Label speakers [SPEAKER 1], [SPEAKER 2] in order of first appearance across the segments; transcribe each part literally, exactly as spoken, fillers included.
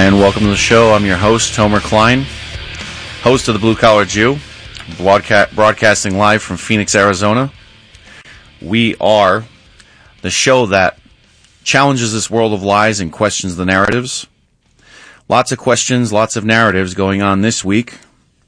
[SPEAKER 1] And welcome to the show. I'm your host, Tomer Klein, host of The Blue Collar Jew, broadca- broadcasting live from Phoenix, Arizona. We are the show that challenges this world of lies and questions the narratives. Lots of questions, lots of narratives going on this week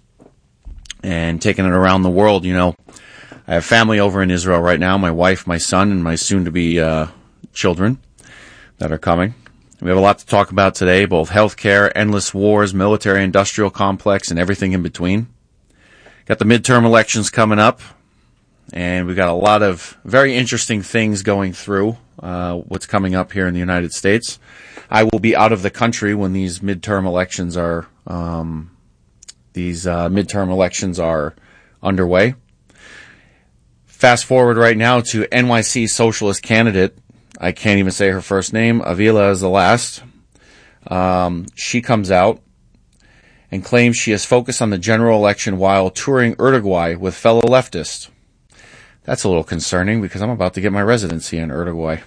[SPEAKER 1] and taking it around the world. You know, I have family over in Israel right now, my wife, my son, and my soon-to-be uh, children that are coming. We have a lot to talk about today, both healthcare, endless wars, military-industrial complex, and everything in between. Got the midterm elections coming up, and we've got a lot of very interesting things going through uh, what's coming up here in the United States. I will be out of the country when these midterm elections are um, these uh, midterm elections are underway. Fast forward right now to N Y C socialist candidate. I can't even say her first name. Avila is the last. Um, she comes out and claims she is focused on the general election while touring Uruguay with fellow leftists. That's a little concerning because I'm about to get my residency in Uruguay.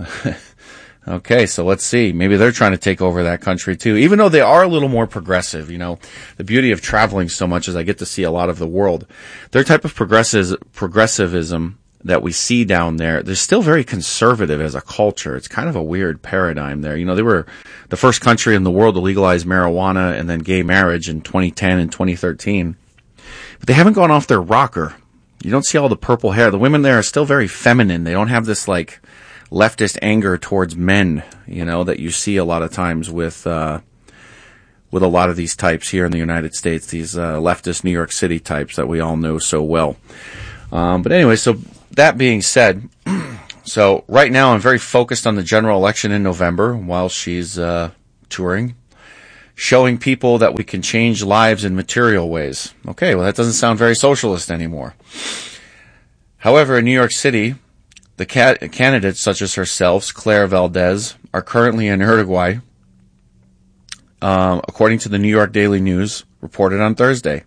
[SPEAKER 1] Okay, so let's see. Maybe they're trying to take over that country too, even though they are a little more progressive. You know, the beauty of traveling so much is I get to see a lot of the world. Their type of progressives, progressivism that we see down there, they're still very conservative as a culture. It's kind of a weird paradigm there. You know, they were the first country in the world to legalize marijuana and then gay marriage in twenty ten and twenty thirteen. But they haven't gone off their rocker. You don't see all the purple hair. The women there are still very feminine. They don't have this, like, leftist anger towards men, you know, that you see a lot of times with uh, with a lot of these types here in the United States, these uh, leftist New York City types that we all know so well. Um, but anyway, so that being said, so right now I'm very focused on the general election in November while she's uh, touring, showing people that we can change lives in material ways. Okay, well, that doesn't sound very socialist anymore. However, in New York City, the ca- candidates such as herself, Claire Valdez, are currently in Uruguay, um, according to the New York Daily News, reported on Thursday.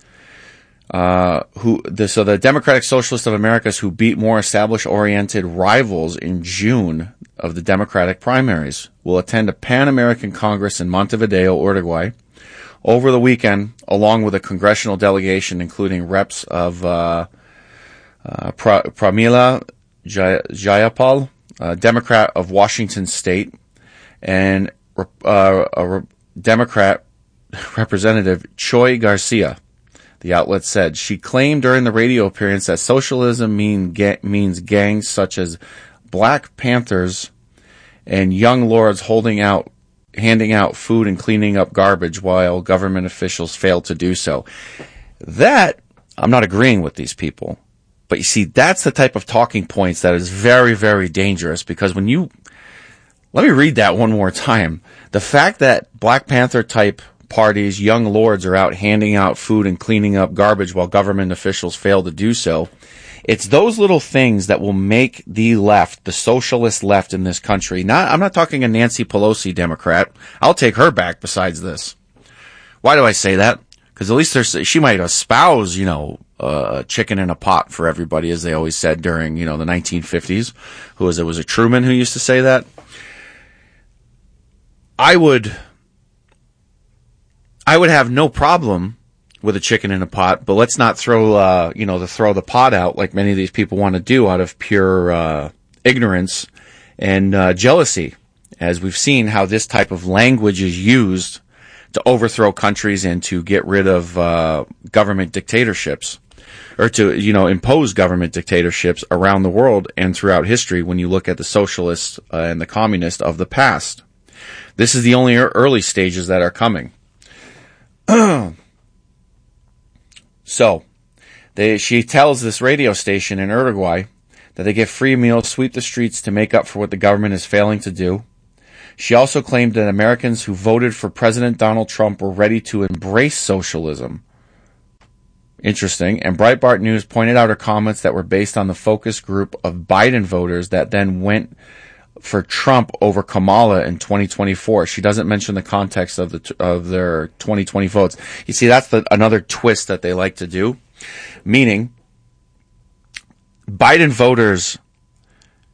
[SPEAKER 1] Uh, who the, so the Democratic Socialists of Americas, who beat more established-oriented rivals in June of the Democratic primaries, will attend a Pan-American Congress in Montevideo, Uruguay, over the weekend, along with a congressional delegation including reps of uh, uh, pra- Pramila Jay- Jayapal, a Democrat of Washington State, and uh, a re- Democrat Representative Choi Garcia. The outlet said she claimed during the radio appearance that socialism mean ga- means gangs such as Black Panthers and young lords holding out, handing out food and cleaning up garbage while government officials fail to do so. That, I'm not agreeing with these people. But you see, that's the type of talking points that is very, very dangerous because when you, let me read that one more time. The fact that Black Panther type parties, young lords are out handing out food and cleaning up garbage while government officials fail to do so. It's those little things that will make the left, the socialist left in this country. Not, I'm not talking a Nancy Pelosi Democrat. I'll take her back besides this. Why do I say that? Because at least there's, she might espouse, you know, uh, chicken in a pot for everybody, as they always said during, you know, the nineteen fifties. Who was it? Was it Truman who used to say that? I would, I would have no problem with a chicken in a pot, but let's not throw, uh, you know, to throw the pot out like many of these people want to do out of pure uh, ignorance and uh, jealousy, as we've seen how this type of language is used to overthrow countries and to get rid of uh, government dictatorships, or to, you know, impose government dictatorships around the world and throughout history when you look at the socialists uh, and the communists of the past. This is the only early stages that are coming. So, they, she tells this radio station in Uruguay that they get free meals, sweep the streets to make up for what the government is failing to do. She also claimed that Americans who voted for President Donald Trump were ready to embrace socialism. Interesting. And Breitbart News pointed out her comments that were based on the focus group of Biden voters that then went for Trump over Kamala in twenty twenty-four. She doesn't mention the context of the of their twenty twenty votes. You see, that's the, another twist that they like to do. Meaning, Biden voters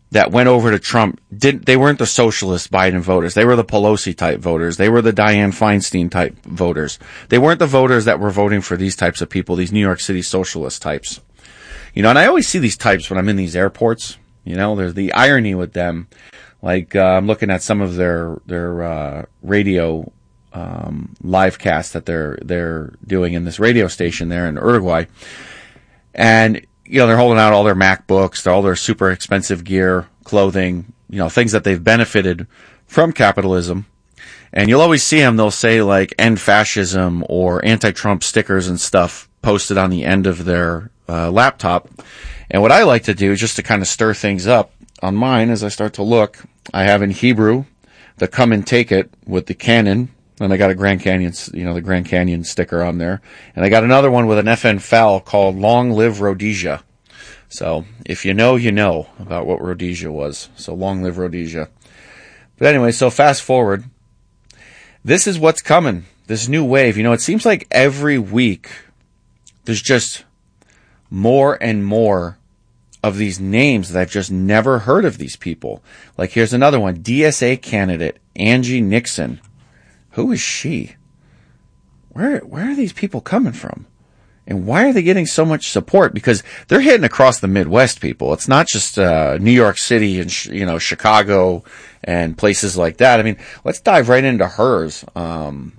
[SPEAKER 1] that went over to Trump didn't, they weren't the socialist Biden voters. They were the Pelosi type voters. They were the Dianne Feinstein type voters. They weren't the voters that were voting for these types of people, these New York City socialist types. You know, and I always see these types when I'm in these airports. You know, there's the irony with them. Like, uh, I'm looking at some of their, their, uh, radio, um, live casts that they're, they're doing in this radio station there in Uruguay. And, you know, they're holding out all their MacBooks, all their super expensive gear, clothing, you know, things that they've benefited from capitalism. And you'll always see them, they'll say like end fascism or anti-Trump stickers and stuff posted on the end of their uh, laptop. And what I like to do, just to kind of stir things up on mine as I start to look, I have in Hebrew the Come and Take It with the Cannon. And I got a Grand Canyon, you know, the Grand Canyon sticker on there. And I got another one with an F N foul called Long Live Rhodesia. So if you know, you know about what Rhodesia was. So long live Rhodesia. But anyway, so fast forward. This is what's coming. This new wave. You know, it seems like every week there's just more and more of these names that I've just never heard of these people. Like here's another one. D S A candidate Angie Nixon. Who is she? Where where are these people coming from? And why are they getting so much support? Because they're hitting across the Midwest, people. It's not just uh, New York City and, you know, Chicago and places like that. I mean, let's dive right into hers. Um,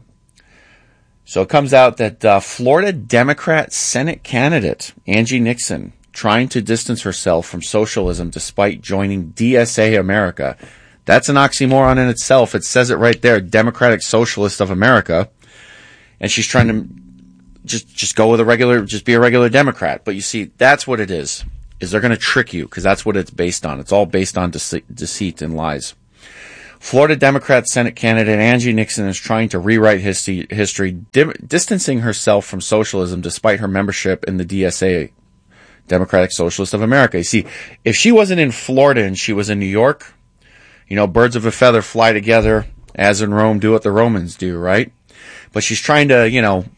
[SPEAKER 1] so it comes out that uh, Florida Democrat Senate candidate Angie Nixon trying to distance herself from socialism despite joining D S A America. That's an oxymoron in itself. It says it right there, Democratic Socialist of America. And she's trying to just just go with a regular, just be a regular Democrat. But you see, that's what it is, is they're going to trick you because that's what it's based on. It's all based on dece- deceit and lies. Florida Democrat Senate candidate Angie Nixon is trying to rewrite history, history di- distancing herself from socialism despite her membership in the D S A, Democratic Socialist of America. You see, if she wasn't in Florida and she was in New York, you know, birds of a feather fly together, as in Rome, do what the Romans do, right? But she's trying to, you know,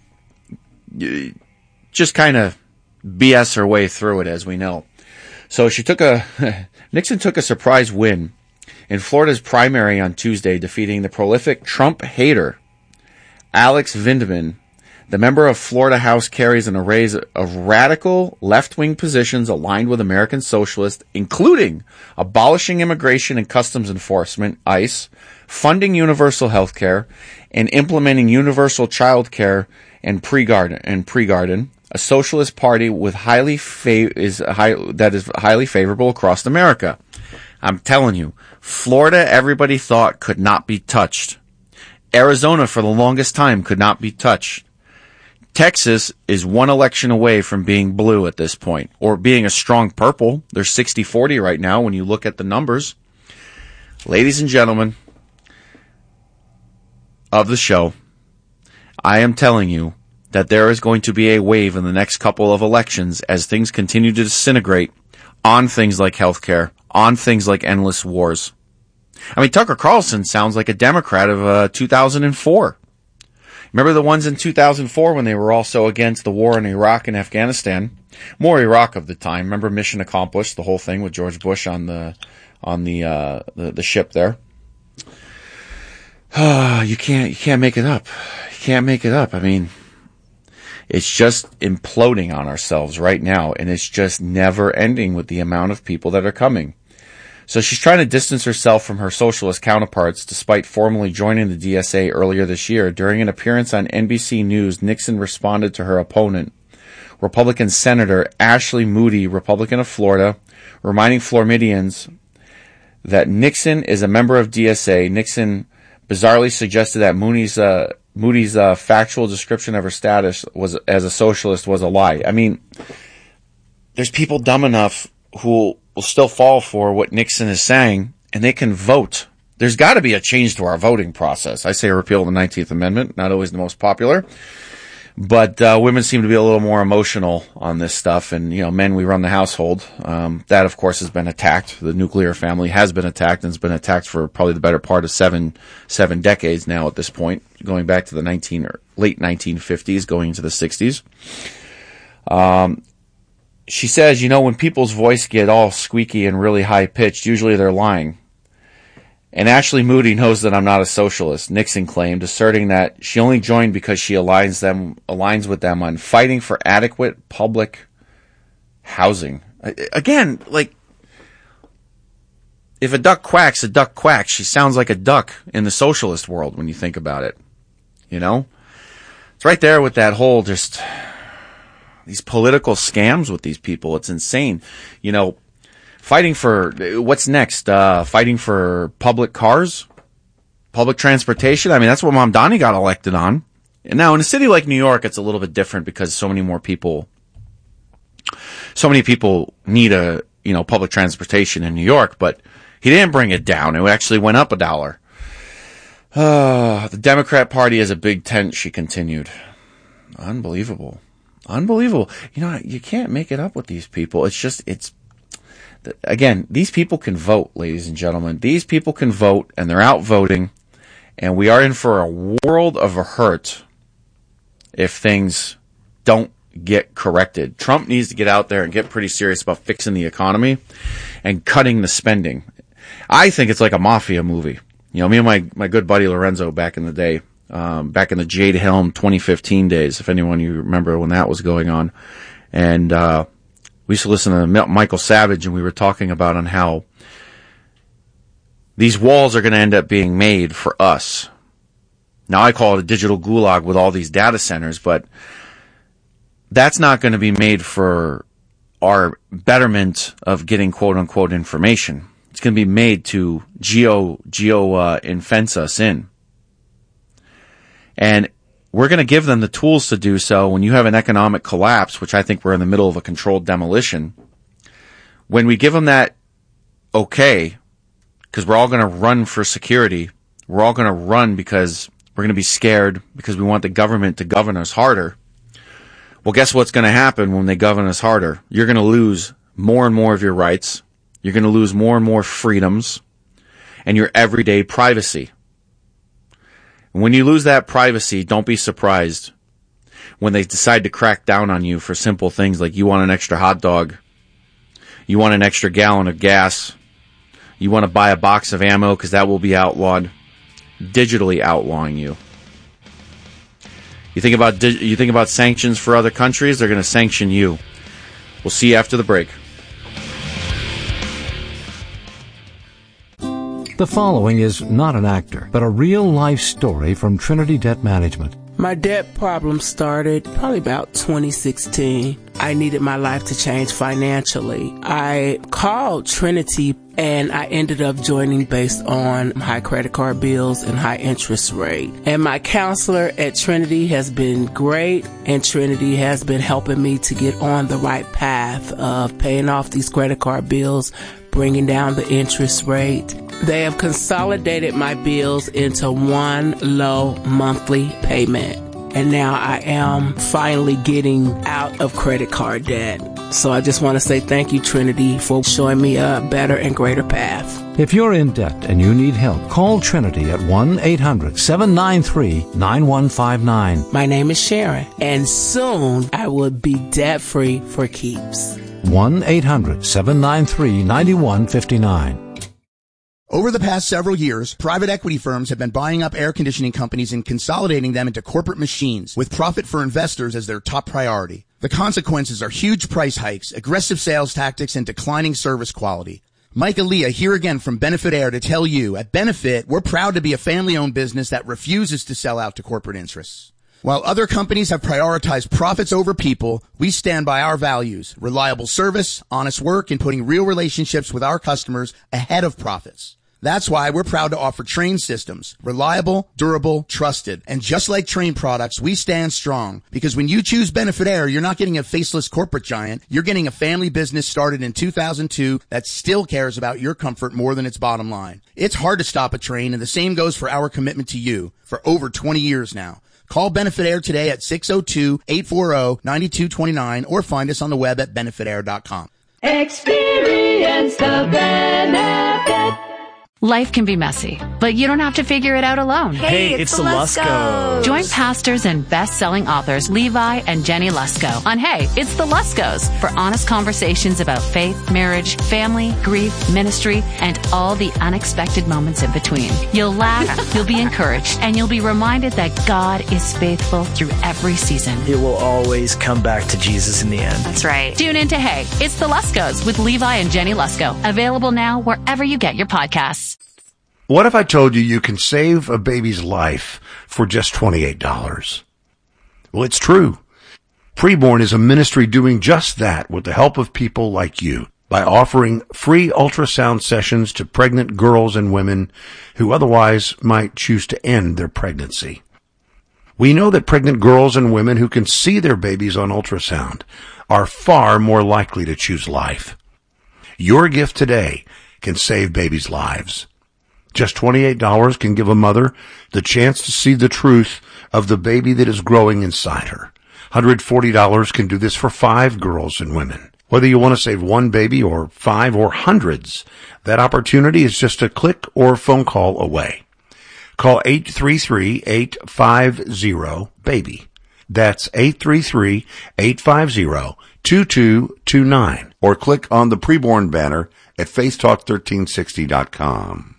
[SPEAKER 1] just kind of B S her way through it, as we know. So she took a, Nixon took a surprise win in Florida's primary on Tuesday, defeating the prolific Trump hater, Alex Vindman. The member of Florida House carries an array of radical left-wing positions aligned with American socialists, including abolishing immigration and customs enforcement, ICE, funding universal health care, and implementing universal child care and pre-garden, and pre-garden, a socialist party with highly fa- is high, that is highly favorable across America. I'm telling you, Florida, everybody thought could not be touched. Arizona, for the longest time, could not be touched. Texas is one election away from being blue at this point, or being a strong purple. They're sixty forty right now when you look at the numbers. Ladies and gentlemen of the show, I am telling you that there is going to be a wave in the next couple of elections as things continue to disintegrate on things like healthcare, on things like endless wars. I mean, Tucker Carlson sounds like a Democrat of uh, two thousand four. Remember the ones in two thousand four when they were also against the war in Iraq and Afghanistan? More Iraq of the time. Remember Mission Accomplished, the whole thing with George Bush on the on the uh, the, the ship there. you can't you can't make it up. You can't make it up. I mean, it's just imploding on ourselves right now, and it's just never ending with the amount of people that are coming. So she's trying to distance herself from her socialist counterparts despite formally joining the D S A earlier this year. During an appearance on N B C News, Nixon responded to her opponent, Republican Senator Ashley Moody, Republican of Florida, reminding Floridians that Nixon is a member of D S A. Nixon bizarrely suggested that Moody's, uh, Moody's uh, factual description of her status was as a socialist was a lie. I mean, there's people dumb enough who will still fall for what Nixon is saying, and they can vote. There's got to be a change to our voting process. I say repeal the nineteenth Amendment, not always the most popular, but uh, women seem to be a little more emotional on this stuff, and, you know, men, we run the household. Um, that, of course, has been attacked. The nuclear family has been attacked, and it's been attacked for probably the better part of seven seven decades now at this point, going back to the nineteen or late nineteen fifties, going into the sixties. Um, she says, you know, when people's voice get all squeaky and really high-pitched, usually they're lying. And Ashley Moody knows that I'm not a socialist, Nixon claimed, asserting that she only joined because she aligns them aligns with them on fighting for adequate public housing. Again, like, if a duck quacks, a duck quacks. She sounds like a duck in the socialist world when you think about it. You know? It's right there with that whole just these political scams with these people. It's insane. You know, fighting for, what's next? Uh, fighting for public cars? Public transportation? I mean, that's what Mom Donnie got elected on. And now in a city like New York, it's a little bit different because so many more people, so many people need a, you know, public transportation in New York, but he didn't bring it down. It actually went up a dollar. Uh, the Democrat Party is a big tent, she continued. Unbelievable. Unbelievable. You know, you can't make it up with these people. It's just, it's, again, these people can vote, ladies and gentlemen. These people can vote, and they're out voting, and we are in for a world of a hurt if things don't get corrected. Trump needs to get out there and get pretty serious about fixing the economy and cutting the spending. I think it's like a mafia movie. You know, me and my, my good buddy Lorenzo back in the day, um, back in the Jade Helm twenty fifteen days, if anyone you remember when that was going on. And, uh, we used to listen to Michael Savage, and we were talking about on how these walls are going to end up being made for us. Now, I call it a digital gulag with all these data centers, but that's not going to be made for our betterment of getting quote-unquote information. It's going to be made to geo, geo uh, infence us in. And we're going to give them the tools to do so when you have an economic collapse, which I think we're in the middle of a controlled demolition. When we give them that okay, because we're all going to run for security, we're all going to run because we're going to be scared because we want the government to govern us harder. Well, guess what's going to happen when they govern us harder? You're going to lose more and more of your rights. You're going to lose more and more freedoms and your everyday privacy. When you lose that privacy, don't be surprised when they decide to crack down on you for simple things like you want an extra hot dog, you want an extra gallon of gas, you want to buy a box of ammo because that will be outlawed, digitally outlawing you. You think about you think about sanctions for other countries, they're going to sanction you. We'll see you after the break.
[SPEAKER 2] The following is not an actor, but a real-life story from Trinity Debt Management.
[SPEAKER 3] My debt problem started probably about twenty sixteen. I needed my life to change financially. I called Trinity, and I ended up joining based on high credit card bills and high interest rate. And my counselor at Trinity has been great, and Trinity has been helping me to get on the right path of paying off these credit card bills, bringing down the interest rate. They have consolidated my bills into one low monthly payment. And now I am finally getting out of credit card debt. So I just want to say thank you, Trinity, for showing me a better and greater path.
[SPEAKER 2] If you're in debt and you need help, call Trinity at one eight hundred seven nine three nine one five nine.
[SPEAKER 3] My name is Sharon, and soon I will be debt-free for keeps.
[SPEAKER 2] one eight hundred seven nine three nine one five nine.
[SPEAKER 4] Over the past several years, private equity firms have been buying up air conditioning companies and consolidating them into corporate machines, with profit for investors as their top priority. The consequences are huge price hikes, aggressive sales tactics, and declining service quality. Mike Aaliyah here again from Benefit Air to tell you, at Benefit, we're proud to be a family-owned business that refuses to sell out to corporate interests. While other companies have prioritized profits over people, we stand by our values, reliable service, honest work, and putting real relationships with our customers ahead of profits. That's why we're proud to offer Trane systems. Reliable, durable, trusted. And just like Trane products, we stand strong. Because when you choose Benefit Air, you're not getting a faceless corporate giant. You're getting a family business started in two thousand two that still cares about your comfort more than its bottom line. It's hard to stop a train, and the same goes for our commitment to you for over twenty years now. Call Benefit Air today at six oh two, eight four oh, nine two two nine or find us on the web at benefit air dot com.
[SPEAKER 5] Experience the benefit. Life can be messy, but you don't have to figure it out alone.
[SPEAKER 6] Hey, it's, it's the Luskos.
[SPEAKER 5] Join pastors and best-selling authors Levi and Jenny Lusko on Hey, It's the Luskos for honest conversations about faith, marriage, family, grief, ministry, and all the unexpected moments in between. You'll laugh, you'll be encouraged, and you'll be reminded that God is faithful through every season.
[SPEAKER 6] It will always come back to Jesus in the end.
[SPEAKER 5] That's right. Tune in to Hey, It's the Luskos with Levi and Jenny Lusko. Available now wherever you get your podcasts.
[SPEAKER 7] What if I told you you can save a baby's life for just twenty-eight dollars? Well, it's true. Preborn is a ministry doing just that with the help of people like you by offering free ultrasound sessions to pregnant girls and women who otherwise might choose to end their pregnancy. We know that pregnant girls and women who can see their babies on ultrasound are far more likely to choose life. Your gift today can save babies' lives. Just twenty-eight dollars can give a mother the chance to see the truth of the baby that is growing inside her. one hundred forty dollars can do this for five girls and women. Whether you want to save one baby or five or hundreds, that opportunity is just a click or phone call away. Call eight three three, eight five zero, BABY. That's eight three three, eight five zero, two two two nine.
[SPEAKER 8] Or click on the Preborn banner at faith talk thirteen sixty dot com.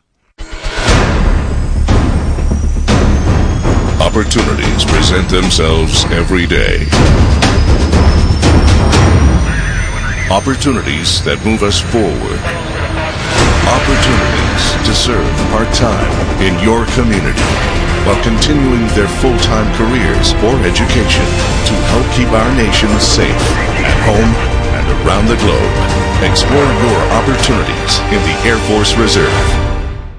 [SPEAKER 9] Opportunities present themselves every day. Opportunities that move us forward. Opportunities to serve part-time in your community while continuing their full-time careers or education to help keep our nation safe at home and around the globe. Explore your opportunities in the Air Force Reserve.